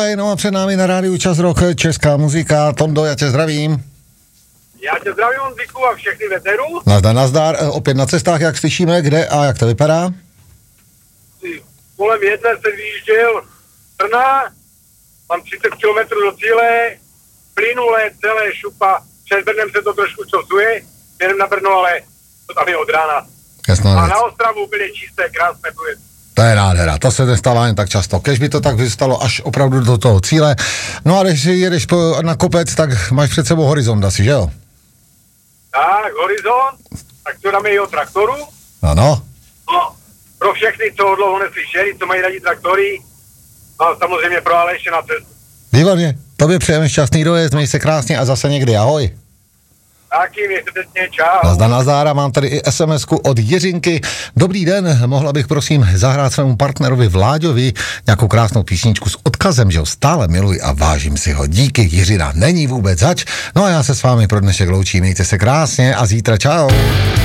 No a před námi na rádiu Čas Rock, česká muzika. Tondo, já tě zdravím. Já tě zdravím, Ondříku, a všechny veterů. Nazdar, opět na cestách, jak slyšíme, kde a jak to vypadá? Kolem jedné se vyjížděl Brna, mám 30 km do cíle, plynule, celé šupa, před Brnem se to trošku časuje, jdem na Brno, ale to tam je od rána. Jasná a věc. na Ostravu byly čisté, krásné povědy. To je nádhera, to se nestává jen tak často. Kež by to tak vystalo až opravdu do toho cíle. No a když jedeš na kopec, tak máš před sebou horizont asi, že jo? Tak, horizont, tak to dáme i o traktoru. Ano. No, pro všechny, co dlouho neslyšeli, co mají rádi traktory, a samozřejmě pro Aleše na cestu. Výborně, tobě přejeme šťastný dojezd, měj se krásně a zase někdy, ahoj. Taky, mějte pěkně, čau. Nazdar, a mám tady i SMS-ku od Jiřinky. Dobrý den, mohla bych prosím zahrát svému partnerovi Vláďovi nějakou krásnou písničku s odkazem, že ho stále miluji a vážím si ho. Díky, Jiřina, není vůbec zač. No a já se s vámi pro dnešek loučím, mějte se krásně a zítra čau.